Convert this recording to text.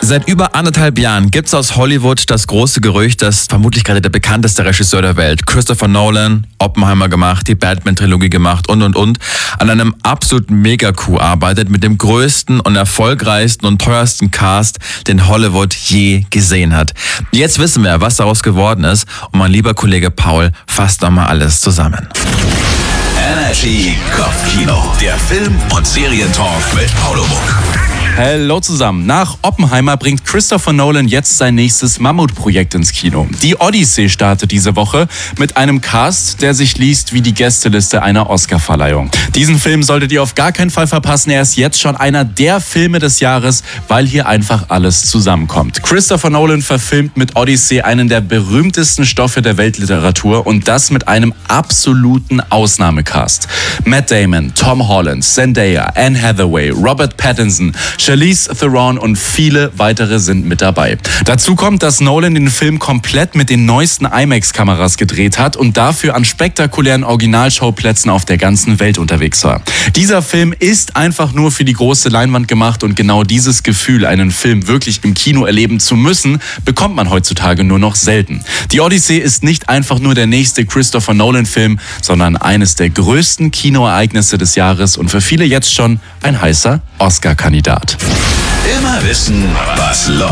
Seit über 1,5 Jahren gibt's aus Hollywood das große Gerücht, dass vermutlich gerade der bekannteste Regisseur der Welt, Christopher Nolan, Oppenheimer gemacht, die Batman-Trilogie gemacht und, an einem absoluten Mega-Coup arbeitet mit dem größten und erfolgreichsten und teuersten Cast, den Hollywood je gesehen hat. Jetzt wissen wir, was daraus geworden ist, und mein lieber Kollege Paul fasst nochmal alles zusammen. Energy Kopfkino, der Film- und Serientalk mit Paulo Muck. Hallo zusammen. Nach Oppenheimer bringt Christopher Nolan jetzt sein nächstes Mammutprojekt ins Kino. Die Odyssee startet diese Woche mit einem Cast, der sich liest wie die Gästeliste einer Oscarverleihung. Diesen Film solltet ihr auf gar keinen Fall verpassen. Er ist jetzt schon einer der Filme des Jahres, weil hier einfach alles zusammenkommt. Christopher Nolan verfilmt mit Odyssey einen der berühmtesten Stoffe der Weltliteratur, und das mit einem absoluten Ausnahmecast. Matt Damon, Tom Holland, Zendaya, Anne Hathaway, Robert Pattinson, Charlize Theron und viele weitere sind mit dabei. Dazu kommt, dass Nolan den Film komplett mit den neuesten IMAX-Kameras gedreht hat und dafür an spektakulären Originalschauplätzen auf der ganzen Welt unterwegs war. Dieser Film ist einfach nur für die große Leinwand gemacht, und genau dieses Gefühl, einen Film wirklich im Kino erleben zu müssen, bekommt man heutzutage nur noch selten. Die Odyssee ist nicht einfach nur der nächste Christopher Nolan-Film, sondern eines der größten Kinoereignisse des Jahres und für viele jetzt schon ein heißer Oscar-Kandidat. Immer wissen, was läuft.